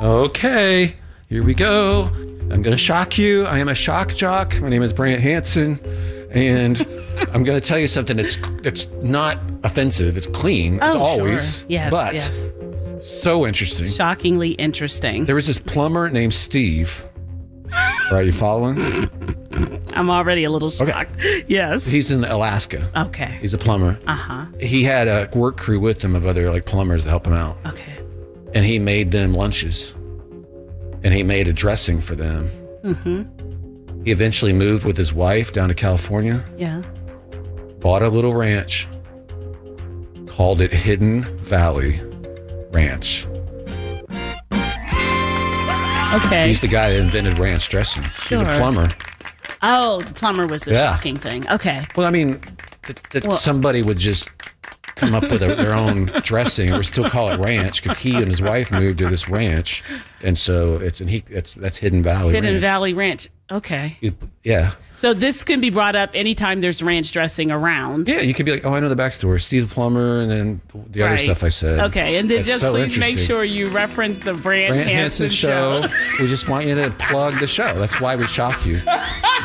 Okay, here we go. I'm going to shock you. I am a shock jock. My name is Brant Hansen, and I'm going to tell you something that's not offensive. It's clean, as always. Sure. Yes, but yes. So interesting. Shockingly interesting. There was this plumber named Steve. Are you following? I'm already a little shocked. Okay. Yes. He's in Alaska. Okay. He's a plumber. Uh-huh. He had a work crew with him of other plumbers to help him out. Okay. And he made them lunches. And he made a dressing for them. Mm-hmm. He eventually moved with his wife down to California. Yeah. Bought a little ranch. Called it Hidden Valley Ranch. Okay. He's the guy that invented ranch dressing. Sure. He's a plumber. Oh, the plumber was the shocking thing. Okay. Well, I mean, that somebody would just come up with their own dressing, or still call it ranch, because he and his wife moved to this ranch, and so that's Hidden Valley. Hidden Valley Ranch. Okay. Yeah. So this can be brought up anytime there's ranch dressing around. Yeah, you could be like, oh, I know the backstory. Steve the plumber, and then the other stuff I said. Okay, and then That's just so please make sure you reference the Brant Hansen show. We just want you to plug the show. That's why we shock you.